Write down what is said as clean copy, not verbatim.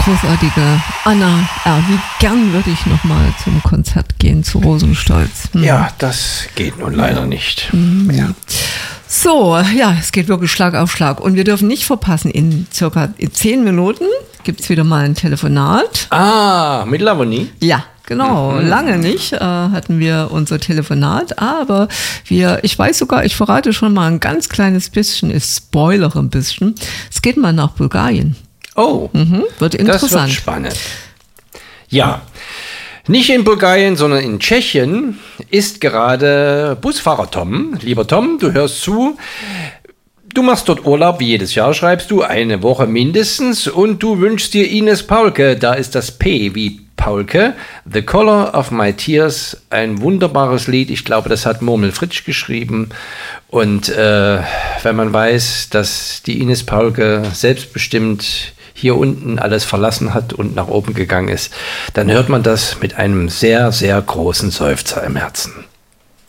großartige Anna R. Wie gern würde ich nochmal zum Konzert gehen zu Rosenstolz. Ja, das geht nun leider nicht mehr. So, ja, es geht wirklich Schlag auf Schlag. Und wir dürfen nicht verpassen, in circa 10 Minuten gibt es wieder mal ein Telefonat. Mit Lavoni? Ja, genau. Lange nicht hatten wir unser Telefonat, aber ich weiß sogar, ich verrate schon mal ein ganz kleines bisschen, ich spoilere ein bisschen. Es geht mal nach Bulgarien. Oh, wird interessant. Das wird spannend. Ja, nicht in Bulgarien, sondern in Tschechien ist gerade Busfahrer Tom. Lieber Tom, du hörst zu. Du machst dort Urlaub, wie jedes Jahr schreibst du, eine Woche mindestens. Und du wünschst dir Ines Paulke, da ist das P wie Paulke. The Color of My Tears, ein wunderbares Lied. Ich glaube, das hat Murmel Fritsch geschrieben. Und wenn man weiß, dass die Ines Paulke selbstbestimmt hier unten alles verlassen hat und nach oben gegangen ist, dann hört man das mit einem sehr, sehr großen Seufzer im Herzen.